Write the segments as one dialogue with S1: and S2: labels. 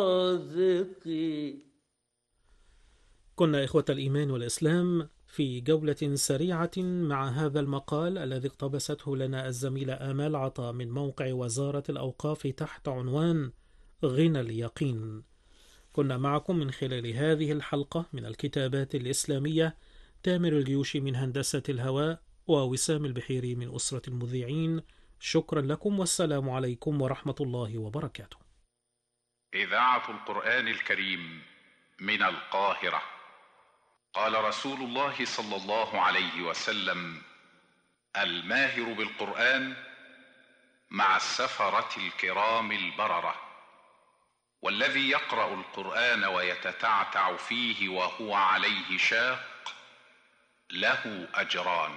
S1: رازقي.
S2: كنا إخوة الإيمان والإسلام في جولة سريعة مع هذا المقال الذي اقتبسته لنا الزميلة آمال عطا من موقع وزارة الأوقاف تحت عنوان غنى اليقين. كنا معكم من خلال هذه الحلقة من الكتابات الإسلامية تامر الجيوشي من هندسة الهواء ووسام البحيري من أسرة المذيعين. شكرا لكم والسلام عليكم ورحمة الله وبركاته.
S3: إذاعة القرآن الكريم من القاهرة. قال رسول الله صلى الله عليه وسلم: الماهر بالقرآن مع السفرة الكرام البررة، والذي يقرأ القرآن ويتتعتع فيه وهو عليه شاق له أجران.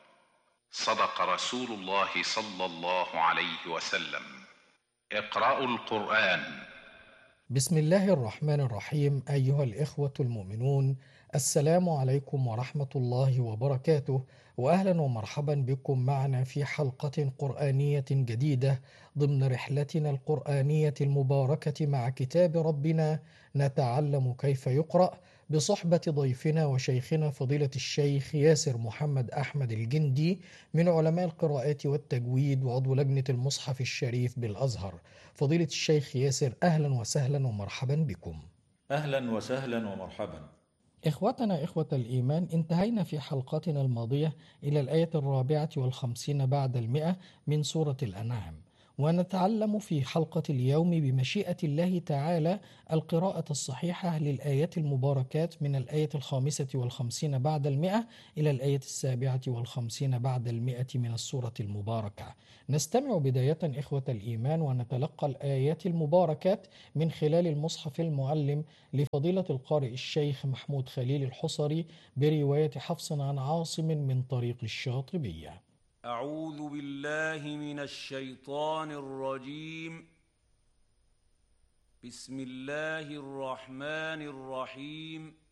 S3: صدق رسول الله صلى الله عليه وسلم. اقرأوا القرآن.
S4: بسم الله الرحمن الرحيم. أيها الإخوة المؤمنون، السلام عليكم ورحمة الله وبركاته، وأهلا ومرحبا بكم معنا في حلقة قرآنية جديدة ضمن رحلتنا القرآنية المباركة مع كتاب ربنا نتعلم كيف يقرأ، بصحبة ضيفنا وشيخنا فضيلة الشيخ ياسر محمد أحمد الجندي من علماء القراءات والتجويد وعضو لجنة المصحف الشريف بالأزهر. فضيلة الشيخ ياسر، أهلا وسهلا ومرحبا بكم.
S5: أهلا وسهلا ومرحبا.
S4: إخوتنا إخوة الإيمان، انتهينا في حلقتنا الماضية إلى الآية 54 بعد 100 من سورة الأنعام، ونتعلم في حلقة اليوم بمشيئة الله تعالى القراءة الصحيحة للآيات المباركات من الآية 55 بعد 100 إلى الآية 57 بعد 100 من السورة المباركة. نستمع بداية إخوة الإيمان ونتلقى الآيات المباركات من خلال المصحف المعلم لفضيلة القارئ الشيخ محمود خليل الحصري برواية حفص عن عاصم من طريق الشاطبية.
S1: أعوذ بالله من الشيطان الرجيم. بسم الله الرحمن الرحيم.